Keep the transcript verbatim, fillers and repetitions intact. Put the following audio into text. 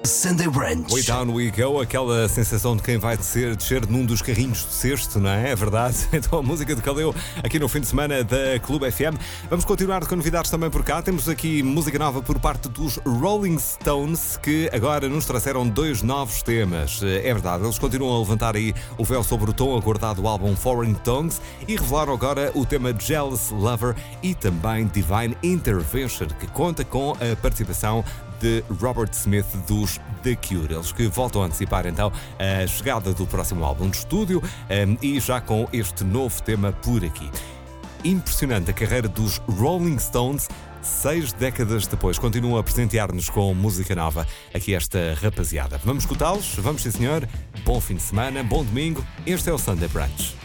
Sunday Brunch. Way down we go, aquela sensação de quem vai descer, descer num dos carrinhos do cesto, não é? É verdade. Então a música de Kaleo aqui no fim de semana da Clube F M. Vamos continuar com novidades também por cá. Temos aqui música nova por parte dos Rolling Stones, que agora nos trouxeram dois novos temas. É verdade, eles continuam a levantar aí o véu sobre o tom aguardado do álbum Foreign Tongues e revelaram agora o tema Jealous Lover e também Divine Intervention, que conta com a participação de Robert Smith dos The Cure. Eles que voltam a antecipar então a chegada do próximo álbum de estúdio um, e já com este novo tema por aqui. Impressionante a carreira dos Rolling Stones. Seis décadas depois continuam a presentear-nos com música nova aqui esta rapaziada. Vamos escutá-los? Vamos sim senhor. Bom fim de semana, bom domingo. Este é o Sunday Brunch.